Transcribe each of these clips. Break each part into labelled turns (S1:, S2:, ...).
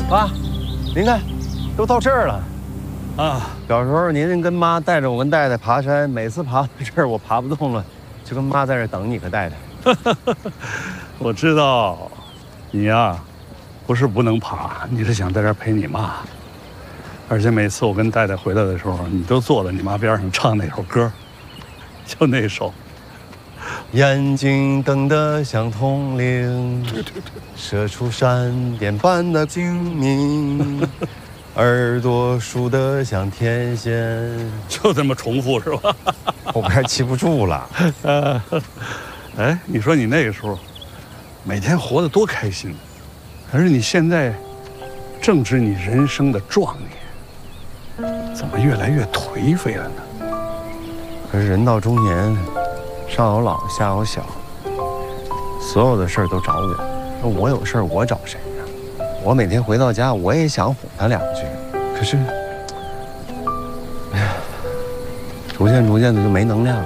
S1: 爸，您看，都到这儿了。
S2: 啊，
S1: 小时候您跟妈带着我跟戴戴爬山，每次爬到这儿我爬不动了，就跟妈在这儿等你和戴戴。
S2: 我知道，你呀，不是不能爬，你是想在这儿陪你妈。而且每次我跟戴戴回来的时候，你都坐在你妈边上唱那首歌，就那首。
S1: 眼睛瞪得像铜铃，射出闪电般的精明，耳朵竖得像天线，
S2: 就这么重复是吧？
S1: 后边记不住了。
S2: 哎，你说你那个时候每天活得多开心，可是你现在正值你人生的壮年，怎么越来越颓废了呢？
S1: 可是人到中年，上有老下有小，所有的事儿都找我，那我有事儿我找谁呀？我每天回到家，我也想哄他两句，可是，哎呀，逐渐的就没能量了。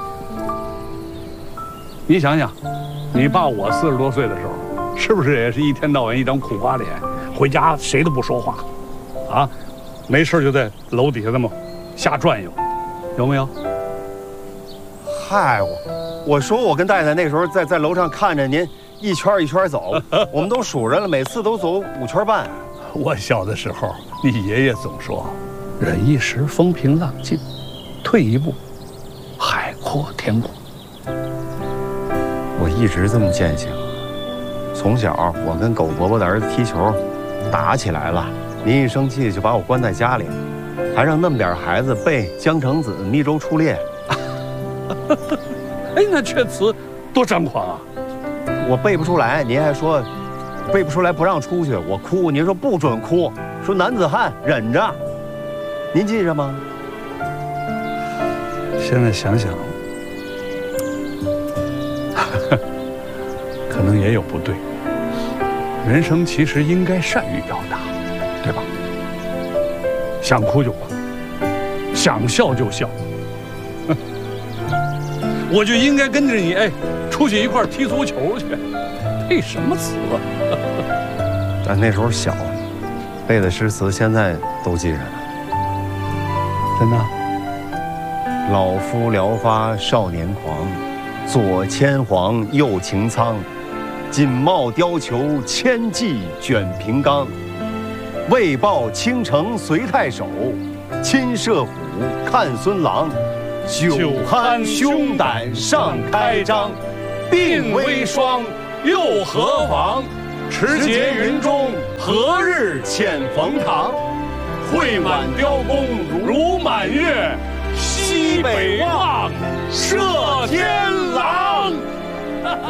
S2: 你想想，你爸我40多岁的时候，是不是也是一天到晚一张苦瓜脸，回家谁都不说话，啊，没事就在楼底下那么瞎转悠，有没有？
S1: 嗨，我说我跟戴戴那时候在楼上看着您一圈一圈走，我们都数着了，每次都走5圈半。
S2: 我小的时候，你爷爷总说，忍一时风平浪静，退一步，海阔天空。
S1: 我一直这么践行。从小我跟狗伯伯的儿子踢球，打起来了，您一生气就把我关在家里，还让那么点孩子背江城子、密州出猎。
S2: 哎，那阙词多张狂啊！
S1: 我背不出来，您还说背不出来不让出去，我哭，您说不准哭，说男子汉忍着，您记着吗？
S2: 现在想想，可能也有不对。人生其实应该善于表达，对吧？想哭就哭，想笑就笑。我就应该跟着你，出去一块踢足球去，背什么词啊？
S1: 但那时候小，背的诗词现在都记着呢。
S2: 真的？
S1: 老夫聊发少年狂，左牵黄，右擎苍，锦帽貂裘，千骑卷平冈。为报倾城随太守，亲射虎，看孙郎。酒酣胸胆尚开张，鬓微霜，又何妨？持节云中，何日遣冯唐？会满雕弓如满月，西北望。